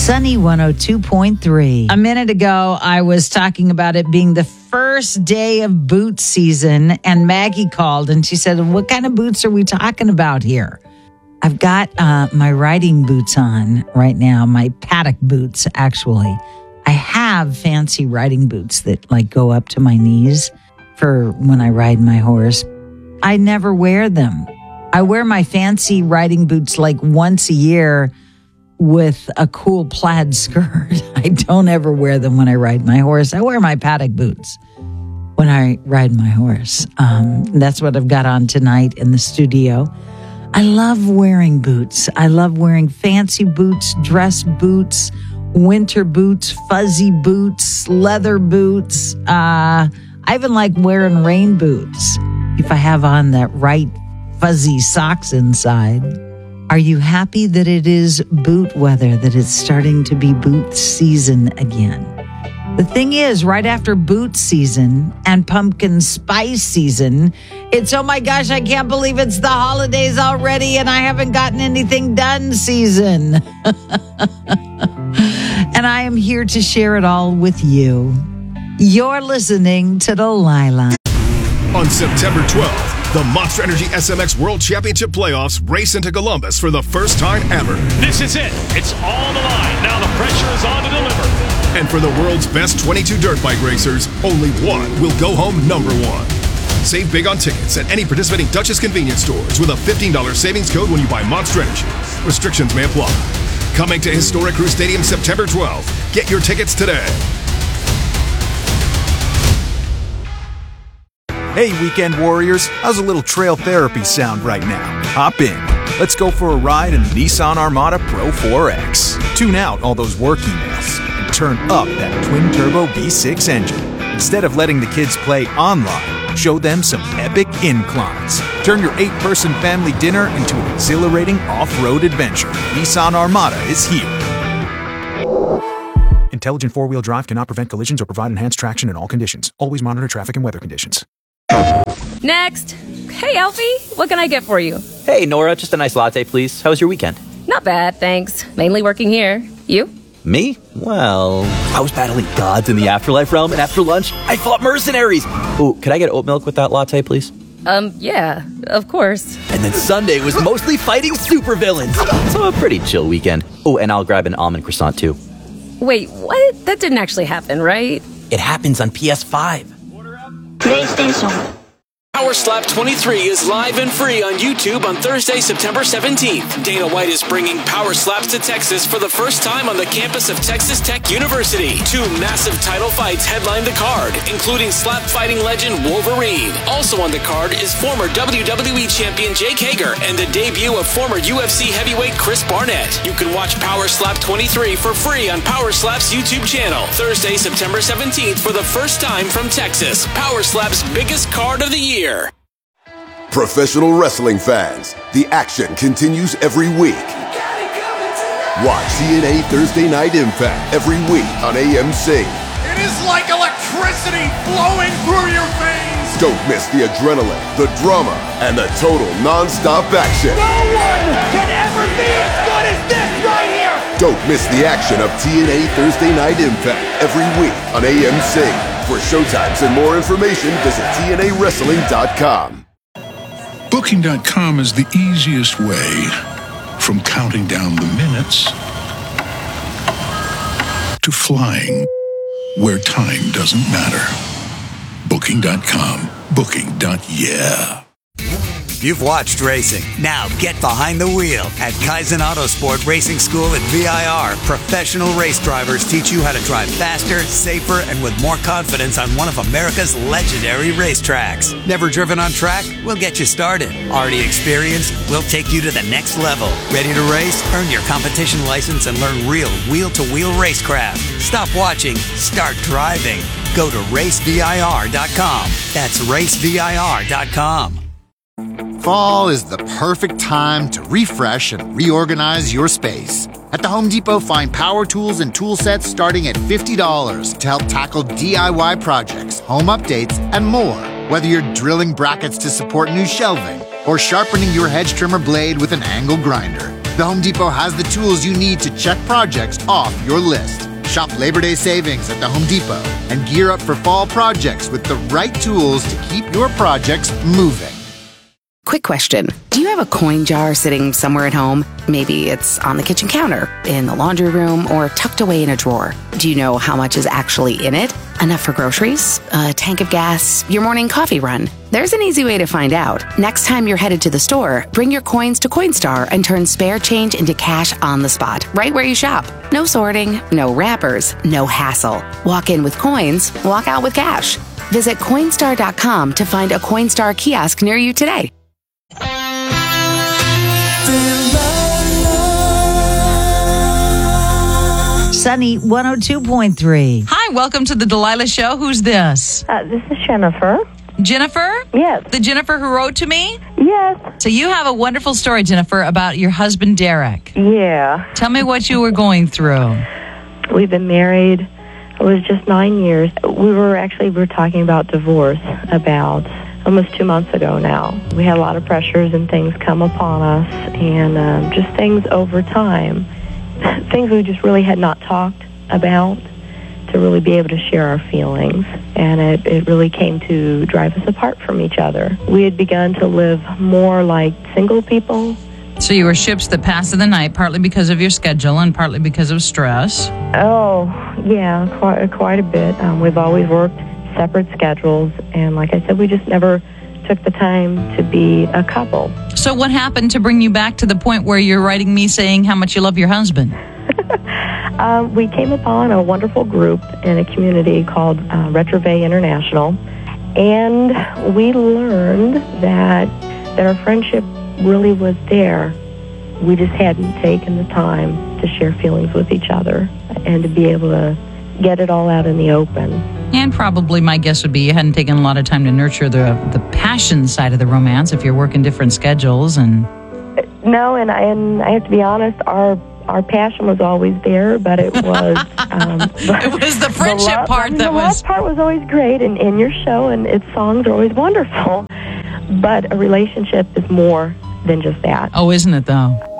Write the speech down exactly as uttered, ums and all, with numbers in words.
Sunny one oh two point three. A minute ago, I was talking about it being the first day of boot season, and Maggie called and she said, what kind of boots are we talking about here? I've got uh, my riding boots on right now, my paddock boots, actually. I have fancy riding boots that like go up to my knees for when I ride my horse. I never wear them. I wear my fancy riding boots like once a year with a cool plaid skirt. I don't ever wear them when I ride my horse. I wear my paddock boots when I ride my horse. Um, that's what I've got on tonight in the studio. I love wearing boots. I love wearing fancy boots, dress boots, winter boots, fuzzy boots, leather boots. Uh, I even like wearing rain boots if I have on that right fuzzy socks inside. Are you happy that it is boot weather, that it's starting to be boot season again? The thing is, right after boot season and pumpkin spice season, it's, oh my gosh, I can't believe it's the holidays already and I haven't gotten anything done season. And I am here to share it all with you. You're listening to Delilah. On September twelfth, the Monster Energy S M X World Championship Playoffs race into Columbus for the first time ever. This is it. It's all the line. Now the pressure is on to deliver. And for the world's best twenty-two dirt bike racers, only one will go home number one. Save big on tickets at any participating Dutchess convenience stores with a fifteen dollars savings code when you buy Monster Energy. Restrictions may apply. Coming to Historic Crew Stadium September twelfth. Get your tickets today. Hey, weekend warriors, how's a little trail therapy sound right now? Hop in. Let's go for a ride in the Nissan Armada Pro four X. Tune out all those work emails and turn up that twin-turbo V six engine. Instead of letting the kids play online, show them some epic inclines. Turn your eight-person family dinner into an exhilarating off-road adventure. Nissan Armada is here. Intelligent four-wheel drive cannot prevent collisions or provide enhanced traction in all conditions. Always monitor traffic and weather conditions. Next. Hey, Alfie. What can I get for you? Hey, Nora. Just a nice latte, please. How was your weekend? Not bad, thanks. Mainly working here. You? Me? Well, I was battling gods in the afterlife realm, and after lunch, I fought mercenaries. Ooh, could I get oat milk with that latte, please? Um, yeah, of course. And then Sunday was mostly fighting supervillains. So a pretty chill weekend. Oh, and I'll grab an almond croissant, too. Wait, what? That didn't actually happen, right? It happens on P S five. PlayStation. Power Slap twenty-three is live and free on YouTube on Thursday, September seventeenth. Dana White is bringing Power Slaps to Texas for the first time on the campus of Texas Tech University. Two massive title fights headline the card, including slap fighting legend Wolverine. Also on the card is former W W E champion Jake Hager and the debut of former U F C heavyweight Chris Barnett. You can watch Power Slap twenty-three for free on Power Slap's YouTube channel. Thursday, September seventeenth for the first time from Texas. Power Slap's biggest card of the year. Professional wrestling fans, the action continues every week. Watch T N A Thursday Night Impact every week on A M C. It is like electricity flowing through your veins. Don't miss the adrenaline, the drama, and the total non-stop action. No one can ever be as good as this right here. Don't miss the action of T N A Thursday Night Impact every week on A M C. For showtimes and more information, visit T N A wrestling dot com. Booking dot com is the easiest way from counting down the minutes to flying where time doesn't matter. Booking dot com. Booking. Yeah. You've watched racing. Now get behind the wheel at Kaizen Autosport Racing School at V I R. Professional race drivers teach you how to drive faster, safer, and with more confidence on one of America's legendary racetracks. Never driven on track? We'll get you started. Already experienced? We'll take you to the next level. Ready to race? Earn your competition license and learn real wheel-to-wheel racecraft. Stop watching. Start driving. Go to race V I R dot com. That's race V I R dot com. Fall is the perfect time to refresh and reorganize your space. At the Home Depot, find power tools and tool sets starting at fifty dollars to help tackle D I Y projects, home updates, and more. Whether you're drilling brackets to support new shelving or sharpening your hedge trimmer blade with an angle grinder, The Home Depot has the tools you need to check projects off your list. Shop Labor Day savings at the Home Depot and gear up for fall projects with the right tools to keep your projects moving. Quick question. Do you have a coin jar sitting somewhere at home? Maybe it's on the kitchen counter, in the laundry room, or tucked away in a drawer. Do you know how much is actually in it? Enough for groceries? A tank of gas? Your morning coffee run? There's an easy way to find out. Next time you're headed to the store, bring your coins to Coinstar and turn spare change into cash on the spot, right where you shop. No sorting, no wrappers, no hassle. Walk in with coins, walk out with cash. Visit Coinstar dot com to find a Coinstar kiosk near you today. Sunny one oh two point three. Hi, welcome to the Delilah Show. Who's this? Uh, this is Jennifer. Jennifer? Yes. The Jennifer who wrote to me? Yes. So you have a wonderful story, Jennifer, about your husband, Derek. Yeah. Tell me what you were going through. We've been married. It was just nine years. We were actually, we were talking about divorce about almost two months ago now. We had a lot of pressures and things come upon us, and um, just things over time. Things we just really had not talked about to really be able to share our feelings. And it, it really came to drive us apart from each other. We had begun to live more like single people. So you were ships that passed in the night, partly because of your schedule and partly because of stress. Oh, yeah, quite, quite a bit. Um, we've always worked separate schedules. And like I said, we just never took the time to be a couple. So what happened to bring you back to the point where you're writing me saying how much you love your husband? uh, we came upon a wonderful group in a community called uh, Retrove International, and we learned that that our friendship really was there. We just hadn't taken the time to share feelings with each other and to be able to get it all out in the open. And probably my guess would be you hadn't taken a lot of time to nurture the the passion side of the romance if you're working different schedules. And no, and I, and I have to be honest, our our passion was always there, but it was um, it was the friendship the love, part I mean, that the was. The last part was always great, and, and your show and its songs are always wonderful. But a relationship is more than just that. Oh, isn't it though?